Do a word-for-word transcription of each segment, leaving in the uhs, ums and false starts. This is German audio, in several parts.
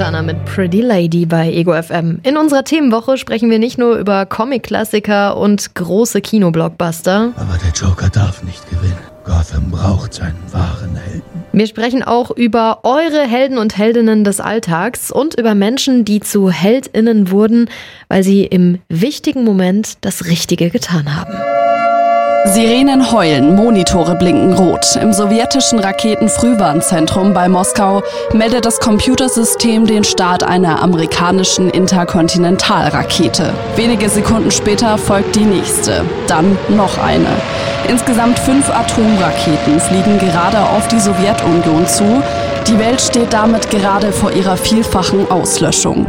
Montana mit Pretty Lady bei Ego F M. In unserer Themenwoche sprechen wir nicht nur über Comic-Klassiker und große Kinoblockbuster. Aber der Joker darf nicht gewinnen. Gotham braucht seinen wahren Helden. Wir sprechen auch über eure Helden und Heldinnen des Alltags und über Menschen, die zu HeldInnen wurden, weil sie im wichtigen Moment das Richtige getan haben. Sirenen heulen, Monitore blinken rot. Im sowjetischen Raketenfrühwarnzentrum bei Moskau meldet das Computersystem den Start einer amerikanischen Interkontinentalrakete. Wenige Sekunden später folgt die nächste, dann noch eine. Insgesamt fünf Atomraketen fliegen gerade auf die Sowjetunion zu. Die Welt steht damit gerade vor ihrer vielfachen Auslöschung.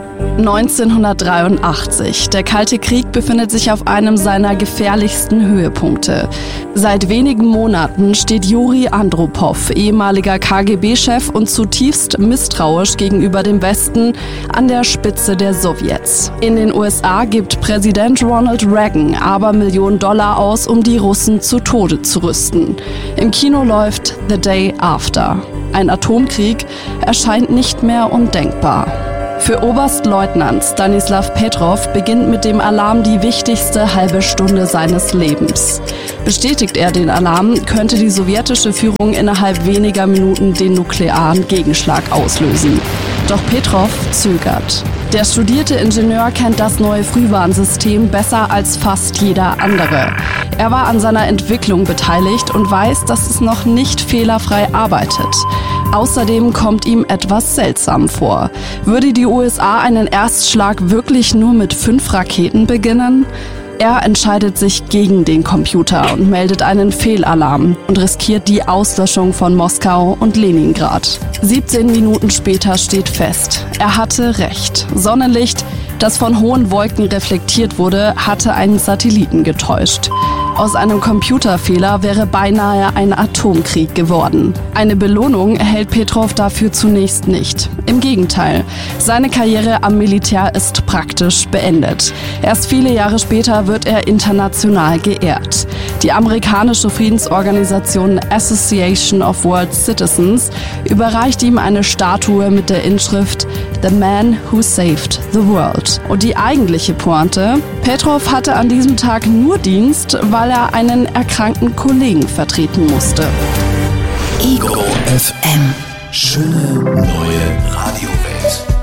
neunzehnhundertdreiundachtzig. Der Kalte Krieg befindet sich auf einem seiner gefährlichsten Höhepunkte. Seit wenigen Monaten steht Juri Andropow, ehemaliger K G B-Chef und zutiefst misstrauisch gegenüber dem Westen, an der Spitze der Sowjets. In den U S A gibt Präsident Ronald Reagan Abermillionen Dollar aus, um die Russen zu Tode zu rüsten. Im Kino läuft The Day After. Ein Atomkrieg erscheint nicht mehr undenkbar. Für Oberstleutnant Stanislav Petrov beginnt mit dem Alarm die wichtigste halbe Stunde seines Lebens. Bestätigt er den Alarm, könnte die sowjetische Führung innerhalb weniger Minuten den nuklearen Gegenschlag auslösen. Doch Petrov zögert. Der studierte Ingenieur kennt das neue Frühwarnsystem besser als fast jeder andere. Er war an seiner Entwicklung beteiligt und weiß, dass es noch nicht fehlerfrei arbeitet. Außerdem kommt ihm etwas seltsam vor. Würde die U S A einen Erstschlag wirklich nur mit fünf Raketen beginnen? Er entscheidet sich gegen den Computer und meldet einen Fehlalarm und riskiert die Auslöschung von Moskau und Leningrad. siebzehn Minuten später steht fest, er hatte recht. Sonnenlicht, das von hohen Wolken reflektiert wurde, hatte einen Satelliten getäuscht. Aus einem Computerfehler wäre beinahe ein Atomkrieg geworden. Eine Belohnung erhält Petrov dafür zunächst nicht. Im Gegenteil, seine Karriere am Militär ist praktisch beendet. Erst viele Jahre später wird er international geehrt. Die amerikanische Friedensorganisation Association of World Citizens überreicht ihm eine Statue mit der Inschrift The Man Who Saved the World. Und die eigentliche Pointe: Petrov hatte an diesem Tag nur Dienst, weil er einen erkrankten Kollegen vertreten musste. Ego F M. Schöne neue Radiowelt.